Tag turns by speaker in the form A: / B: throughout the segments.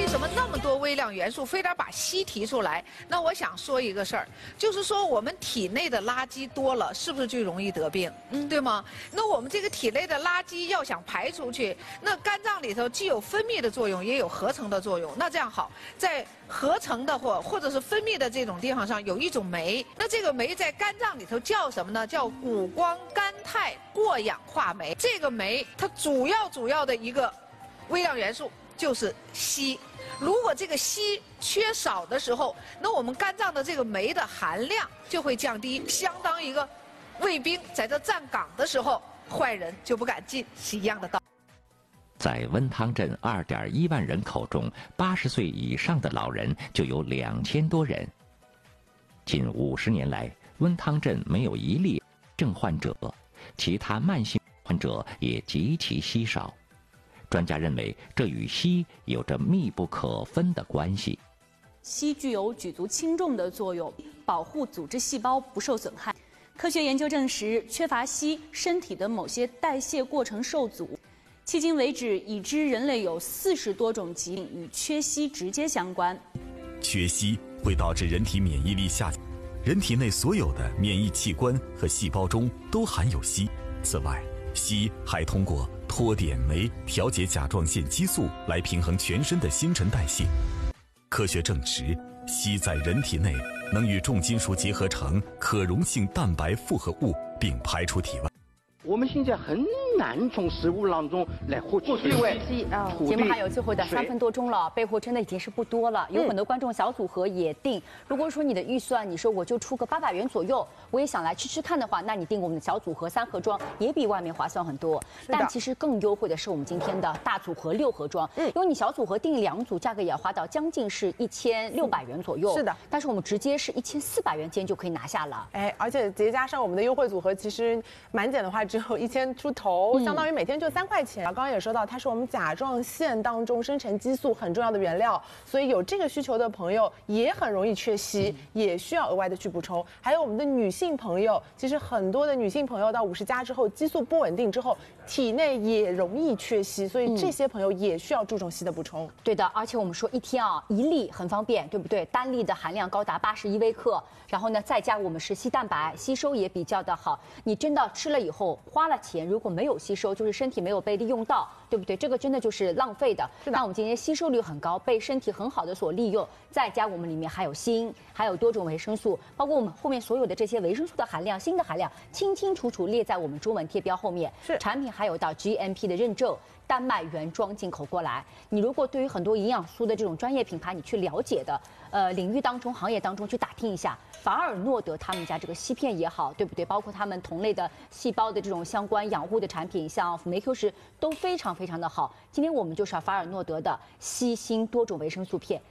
A: 什么那么多微量元素非得把硒提出来？那我想说一个事儿，就是说我们体内的垃圾多了，是不是就容易得病？对吗？那我们这个体内的垃圾要想排出去，那肝脏里头既有分泌的作用，也有合成的作用。那这样好，在合成的或者是分泌的这种地方上有一种酶，那这个酶在肝脏里头叫什么呢？叫谷胱甘肽过氧化酶。这个酶它主要的一个微量元素就是硒。如果这个硒缺少的时候，那我们肝脏的这个酶的含量就会降低，相当一个卫兵在这站岗的时候，坏人就不敢进，是一样的道理。
B: 在温汤镇2.1万人口中，80岁以上的老人就有2000多人。近50年来，温汤镇没有一例症患者，其他慢性患者也极其稀少。专家认为，这与硒有着密不可分的关系。
C: 硒具有举足轻重的作用，保护组织细胞不受损害。科学研究证实，缺乏硒，身体的某些代谢过程受阻。迄今为止，已知人类有40多种疾病与缺硒直接相关。
D: 缺硒会导致人体免疫力下降，人体内所有的免疫器官和细胞中都含有硒。此外，硒还通过脱碘酶调节甲状腺激素来平衡全身的新陈代谢。科学证实，硒在人体内能与重金属结合成可溶性蛋白复合物，并排出体外。
E: 我们现在很难从食物当中来获取水分。
F: 节目还有最后的3分多钟了，备货真的已经是不多了。有很多观众小组合也订。如果说你的预算，你说我就出个800元左右，我也想来吃吃看的话，那你订我们的小组合3盒装也比外面划算很多。但其实更优惠的是我们今天的大组合6盒装，因为你小组合订2组，价格也要花到将近是1600元左右。
G: 是的，
F: 但是我们直接是1400元今天就可以拿下了。
G: 哎，而且直接加上我们的优惠组合，其实满减的话只有1000出头，相当于每天就3块钱。刚刚也说到，它是我们甲状腺当中生成激素很重要的原料，所以有这个需求的朋友也很容易缺硒，也需要额外的去补充。还有我们的女性朋友，其实很多的女性朋友到50加之后，激素不稳定之后，体内也容易缺硒，所以这些朋友也需要注重硒的补充。
F: 对的，而且我们说一天1粒很方便，对不对？单粒的含量高达81微克，然后呢再加我们是硒蛋白，吸收也比较的好。你真的吃了以后花了钱，如果没有吸收，就是身体没有被利用到，对不对？这个真的就是浪费的。那我们今天吸收率很高，被身体很好的所利用，再加我们里面还有锌，还有多种维生素，包括我们后面所有的这些维生素的含量、锌的含量，清清楚楚列在我们中文贴标后面。产品还有到 GMP 的认证。丹麦原装进口过来，你如果对于很多营养素的这种专业品牌，你去了解的，领域当中、行业当中去打听一下，法尔诺德他们家这个硒片也好，对不对？包括他们同类的细胞的这种相关养护的产品，像辅酶 Q 十都非常非常的好。今天我们就是法尔诺德的硒锌多种维生素片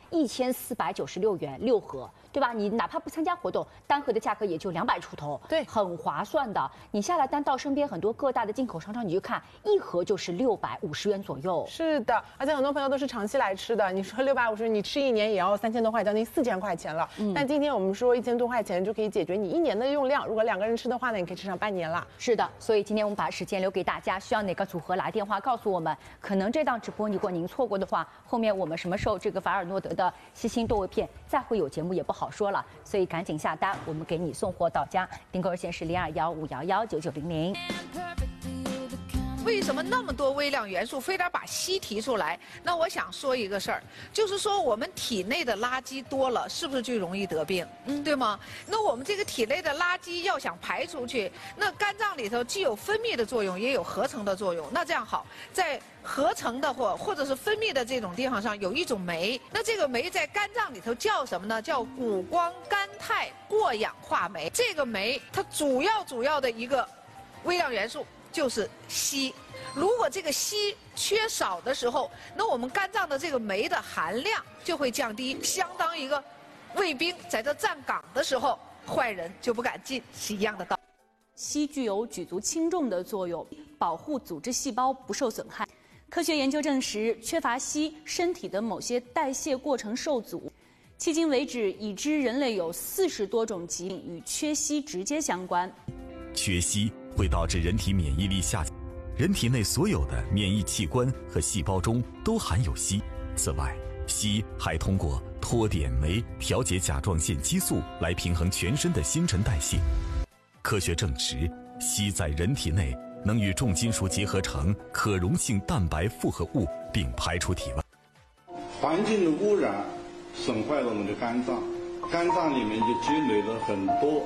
F: ，1496元6盒，对吧？你哪怕不参加活动，单盒的价格也就200出头，对，很划算的。你下来单到身边很多各大的进口商场，你就看一盒就是650元左右。
G: 是的，而且很多朋友都是长期来吃的，你说650，你吃1年也要3000多块，将近4000块钱了。但今天我们说1000多块钱就可以解决你1年的用量，如果2个人吃的话呢，你可以吃上半年了。
F: 是的，所以今天我们把时间留给大家，需要哪个组合来电话告诉我们。可能这档直播如果您错过的话，后面我们什么时候这个法尔诺德的硒锌多维片再会有节目也不好说了，所以赶紧下单，我们给你送货到家。订购热线是0215119900。
A: 为什么那么多微量元素非得把硒提出来？那我想说一个事儿，就是说我们体内的垃圾多了，是不是就容易得病？对吗？那我们这个体内的垃圾要想排出去，那肝脏里头既有分泌的作用，也有合成的作用。那这样好，在合成的或者是分泌的这种地方上有一种酶，那这个酶在肝脏里头叫什么呢？叫谷胱甘肽过氧化酶。这个酶它主要的一个微量元素就是硒。如果这个硒缺少的时候，那我们肝脏的这个酶的含量就会降低，相当一个卫兵在这站岗的时候，坏人就不敢进，是一样的道理。
C: 硒具有举足轻重的作用，保护组织细胞不受损害。科学研究证实，缺乏硒，身体的某些代谢过程受阻。迄今为止，已知人类有40多种疾病与缺硒直接相关。
D: 缺硒会导致人体免疫力下降，人体内所有的免疫器官和细胞中都含有硒。此外， 硒还通过脱碘酶调节甲状腺激素来平衡全身的新陈代谢。科学证实，硒在人体内能与重金属结合成可溶性蛋白复合物，并排出体外。
H: 环境的污染损坏了我们的肝脏，肝脏里面就积累了很多